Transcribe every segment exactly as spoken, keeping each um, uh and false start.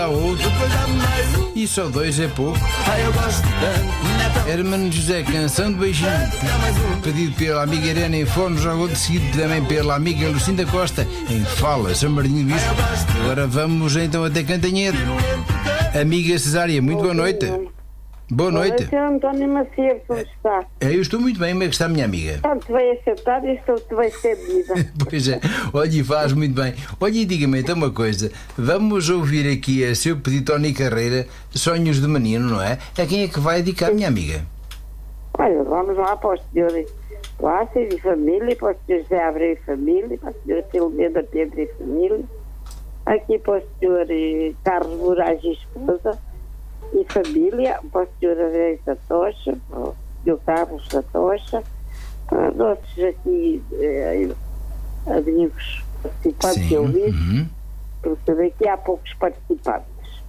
há outro. E só dois é pouco. Hermano José, canção de beijinho. Pedido pela amiga Irene em fones, logo de seguida também pela amiga Lucinda Costa em Fala, São Martinho do Bispo. Agora vamos então até Cantanhede. Amiga Cesária, muito boa noite. Boa noite. Boa noite, António Macedo, como está? Eu estou muito bem, como é que está a minha amiga? Tanto vai acertar e tanto vai ser vida. Pois é, olha, e faz muito bem. Olha, e diga-me então uma coisa. Vamos ouvir aqui a seu pedido, Tony Carreira, Sonhos de Menino, não é? A quem é que vai dedicar, minha amiga? Olha, vamos lá para o senhor Plácido e família, para o senhor José Abreu e família, para o senhor Filomena Pedro e família, aqui para o senhor Carlos Moraes e esposa e família, para o senhor André da Tocha, para o senhor Carlos da Tocha, para os outros aqui eh, amigos participantes que eu vi, uhum. porque daqui há poucos participantes.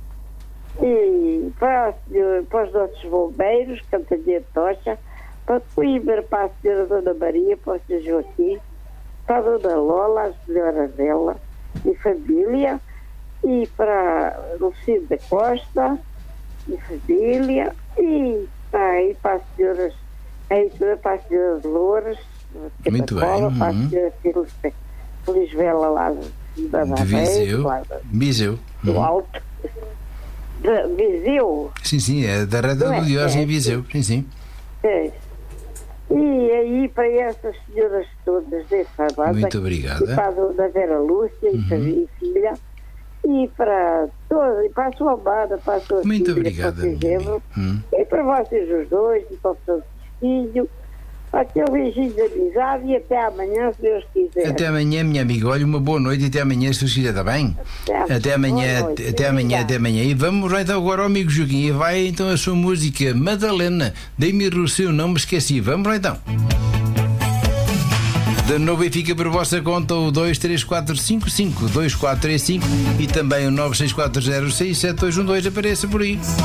E para, o senhor, para os nossos bombeiros, Cantanhede Tocha, para Coimbra, para a senhora Dona Maria, para o senhor Joaquim, para a Dona Lola, a senhora Adela e família, e para a Lucinda Costa e família, e para, para as senhoras, para as senhoras Louras, muito bem, Cola, uhum. para a senhora Felisvela lá da de Viseu, Viseu. do Uhum. Alto, de Viseu. Sim, sim, é da Reta do Diós em Viseu, sim, sim. É. E aí para essas senhoras todas dessa base, muito obrigada. E para a Dona Vera Lúcia uhum. e filha, e para toda, e para a sua amada, para a sua muito filha, obrigada, para o hum. e para vocês os dois, e para o Francisquinho, até o beijinho de amizade e até amanhã, se Deus quiser. Até amanhã, minha amiga. Olha, uma boa noite e até amanhã, se Deus quiser, está bem? Até, até amanhã, noite, até amanhã, até amanhã. E vamos lá então agora ao amigo Joaquim. E vai então a sua música Madalena, Dei-me Rosseu, não me esqueci. Vamos lá então. De novo, e fica por vossa conta o dois três quatro cinco cinco dois quatro três cinco e também o nove seis quatro zero seis sete dois um dois. Apareça por aí.